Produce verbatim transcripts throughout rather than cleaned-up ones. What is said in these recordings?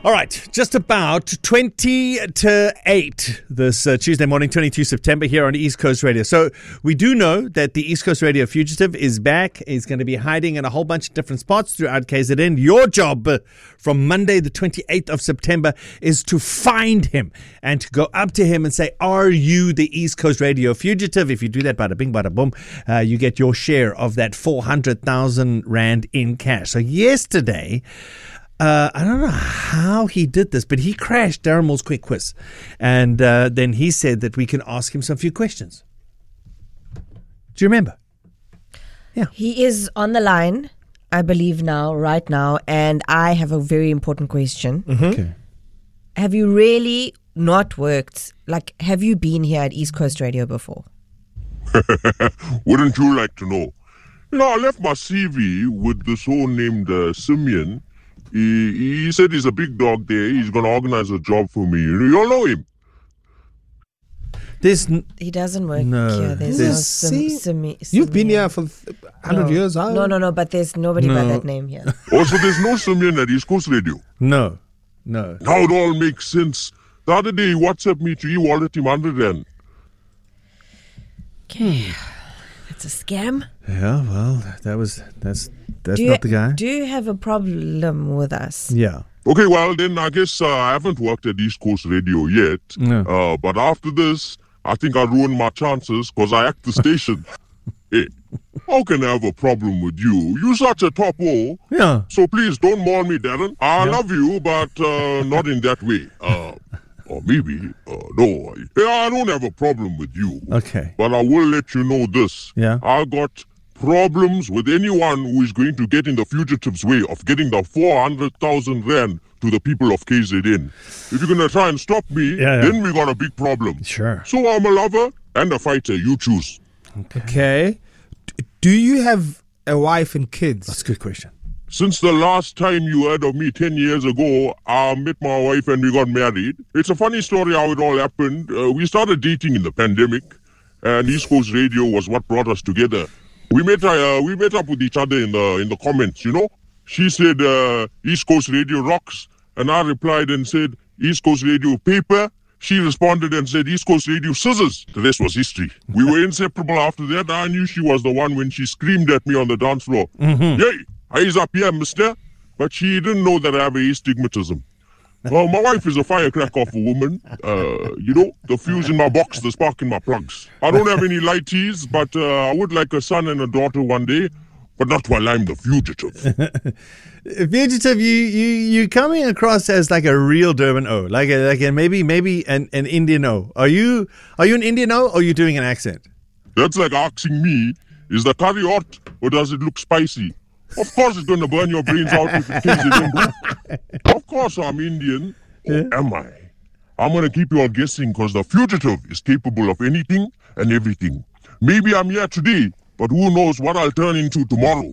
All right, just about twenty to eight this uh, Tuesday morning, twenty-second of September here on East Coast Radio. So we do know that the East Coast Radio fugitive is back. He's going to be hiding in a whole bunch of different spots throughout K Z N. Your job uh, from Monday, the twenty-eighth of September, is to find him and to go up to him and say, are you the East Coast Radio fugitive? If you do that, bada bing, bada boom, uh, you get your share of that four hundred thousand rand in cash. So yesterday, Uh, I don't know how he did this, but he crashed Darren Moore's Quick Quiz. And uh, then he said that we can ask him some few questions. Do you remember? Yeah. He is on the line, I believe now, right now, and I have a very important question. Mm-hmm. Okay. Have you really not worked? Like, have you been here at East Coast Radio before? Wouldn't you like to know? You know, I left my C V with this whole named uh, Simeon. He, he said he's a big dog there. He's going to organize a job for me. You all know him. There's n- he doesn't work no, here. There's, there's no sim, sim, sim, You've been here for one hundred no. years, huh? No, no, no, but there's nobody no. by that name here. Also, there's no Simeon at East Coast Radio. No, no. Now it all makes sense. The other day, he WhatsApped me to e-wallet him one hundred rand. Okay. It's a scam. Yeah, well, that was, that's, that's do not you, the guy. Do you have a problem with us? Yeah. Okay, well, then I guess uh, I haven't worked at East Coast Radio yet. No. Uh, but after this, I think I ruined my chances because I act the station. Hey, how can I have a problem with you? You're such a top O. Yeah. So please don't maul me, Darren. I Yeah. love you, but uh, not in that way. Uh, or maybe, uh, no. Yeah, I don't have a problem with you. Okay. But I will let you know this. Yeah. I got problems with anyone who is going to get in the fugitive's way of getting the four hundred thousand rand to the people of K Z N. If you're going to try and stop me, Yeah, yeah. then we got a big problem. Sure. So I'm a lover and a fighter. You choose. Okay. D- Do you have a wife and kids? That's a good question. Since the last time you heard of me ten years ago, I met my wife and we got married. It's a funny story how it all happened. Uh, we started dating in the pandemic, and East Coast Radio was what brought us together. We met uh, we met up with each other in the in the comments, you know. She said uh, East Coast Radio rocks, and I replied and said East Coast Radio paper. She responded and said East Coast Radio scissors. The rest was history. We were inseparable after that. I knew she was the one when she screamed at me on the dance floor. Mm-hmm. Yay! Eyes up here, mister. But she didn't know that I have astigmatism. Well, my wife is a firecracker of a woman. Uh, you know, the fuse in my box, the spark in my plugs. I don't have any lighties, but uh, I would like a son and a daughter one day, but not while I'm the fugitive. Fugitive, you you you coming across as like a real Durban O, like a, like a maybe maybe an, an Indian O. Are you are you an Indian O, or are you doing an accent? That's like asking me, is the curry hot or does it look spicy? Of course it's going to burn your brains out if it kills you, bro. Of course I'm Indian. Or Yeah. am I? I'm going to keep you all guessing because the fugitive is capable of anything and everything. Maybe I'm here today, but who knows what I'll turn into tomorrow.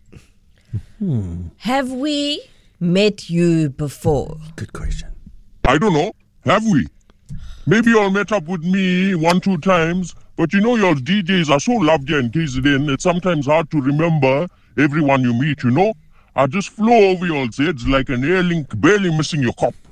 Hmm. Have we met you before? Good question. I don't know. Have we? Maybe you all met up with me one, two times, but you know your D Js are so loved here in K Z N, it's sometimes hard to remember everyone you meet, you know? I just flow over your heads like an air link barely missing your cop.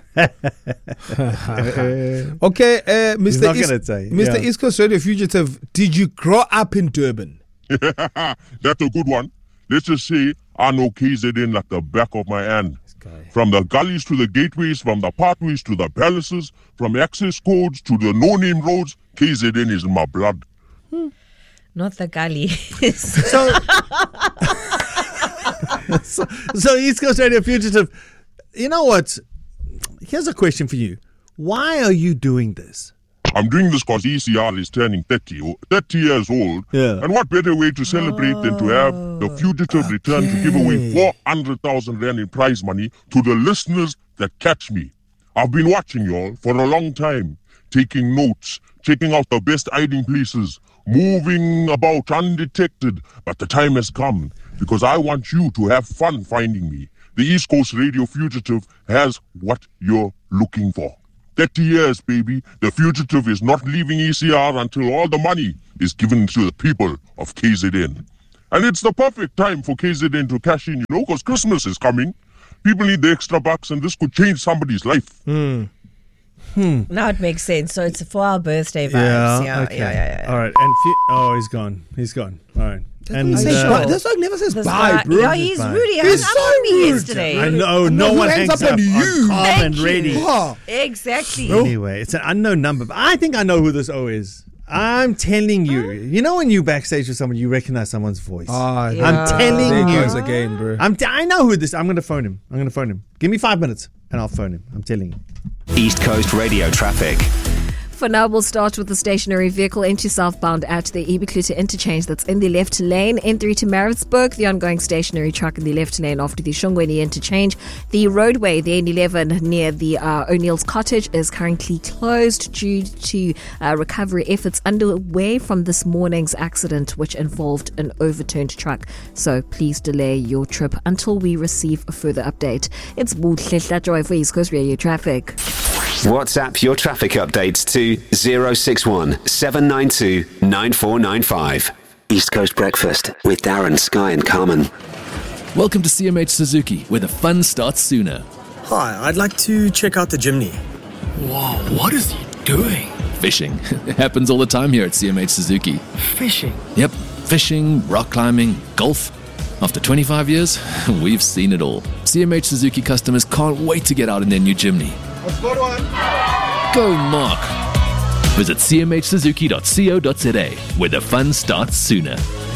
Okay, uh, Mister not East, gonna say, Mister yeah. East Coast Radio fugitive, did you grow up in Durban? That's a good one. Let's just say I know K Z N like the back of my hand. From the gullies to the gateways, from the pathways to the palaces, from access codes to the no-name roads, K Z N is in my blood. Hmm. Not the gully. So, so, so East Coast Radio fugitive, you know what? Here's a question for you. Why are you doing this? I'm doing this because E C R is turning thirty, o- thirty years old. Yeah. And what better way to celebrate than to have the fugitive return to give away four hundred thousand rand in prize money to the listeners that catch me. I've been watching y'all for a long time, taking notes, checking out the best hiding places, moving about undetected. But the time has come because I want you to have fun finding me. The East Coast Radio fugitive has what you're looking for. thirty years, baby. The fugitive is not leaving E C R until all the money is given to the people of K Z N. And it's the perfect time for K Z N to cash in, you know, because Christmas is coming. People need the extra bucks, and this could change somebody's life. Hmm. Hmm. Now it makes sense. So it's for our birthday vibes. Yeah, Yeah, okay. yeah, yeah, yeah. All right. And fe- oh, he's gone. He's gone. All right. And Say uh, bye. This song never says This bye, guy- bro. Yeah, he's Bye. really hung He's up so on me rude. yesterday. I know No, no who one hangs hangs up up on you? on calm Thank and you. ready. Ah. Exactly. Anyway, it's an unknown number. But I think I know who this O is. I'm telling you. You know when you backstage with someone, you recognize someone's voice. Ah, Yeah. I'm telling there you. goes again, bro. I'm t- I know who this. I'm going to phone him. I'm going to phone him. Give me five minutes and I'll phone him. I'm telling you. East Coast Radio traffic. For now, we'll start with the stationary vehicle into southbound at the Ibikluta interchange that's in the left lane. N three to Maritzburg, the ongoing stationary truck in the left lane after the Shongweni interchange. The roadway, the N eleven near the uh, O'Neill's cottage, is currently closed due to uh, recovery efforts underway from this morning's accident, which involved an overturned truck. So please delay your trip until we receive a further update. It's Buhle Joy for East Coast Radio Traffic. WhatsApp your traffic updates to zero six one seven nine two nine four nine five. East Coast Breakfast with Darren, Sky and Carmen. Welcome to C M H Suzuki, where the fun starts sooner. Hi, I'd like to check out the Jimny. Wow, what is he doing? Fishing. It happens all the time here at C M H Suzuki. Fishing? Yep, fishing, rock climbing, golf. After twenty-five years, we've seen it all. C M H Suzuki customers can't wait to get out in their new Jimny. Let's go to one. Go, Mark! Visit c m h suzuki dot co dot z a, where the fun starts sooner.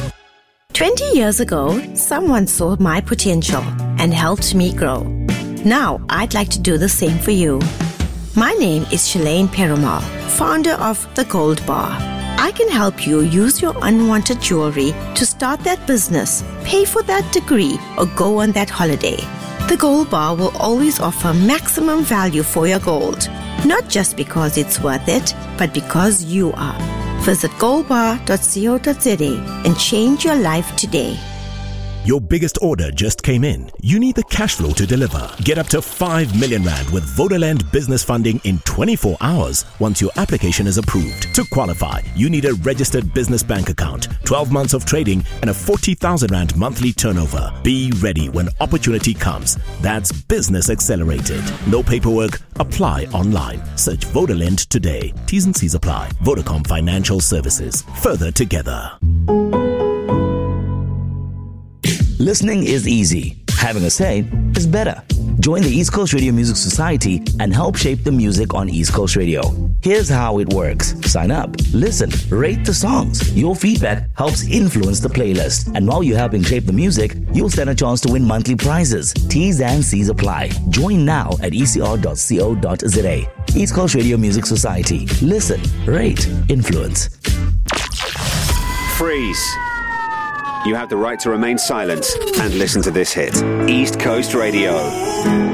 twenty years ago, someone saw my potential and helped me grow. Now, I'd like to do the same for you. My name is Shalane Perumal, founder of The Gold Bar. I can help you use your unwanted jewelry to start that business, pay for that degree, or go on that holiday. The Gold Bar will always offer maximum value for your gold. Not just because it's worth it, but because you are. Visit gold bar dot co dot z a and change your life today. Your biggest order just came in. You need the cash flow to deliver. Get up to five million rand with Vodaland business funding in twenty-four hours once your application is approved. To qualify, you need a registered business bank account, twelve months of trading, and a forty thousand rand monthly turnover. Be ready when opportunity comes. That's Business Accelerated. No paperwork. Apply online. Search Vodaland today. T's and C's apply. Vodacom Financial Services. Further together. Listening is easy. Having a say is better. Join the East Coast Radio Music Society and help shape the music on East Coast Radio. Here's how it works. Sign up, listen, rate the songs. Your feedback helps influence the playlist. And while you're helping shape the music, you'll stand a chance to win monthly prizes. T's and C's apply. Join now at e c r dot co dot z a. East Coast Radio Music Society. Listen, rate, influence. Freeze. You have the right to remain silent and listen to this hit. East Coast Radio.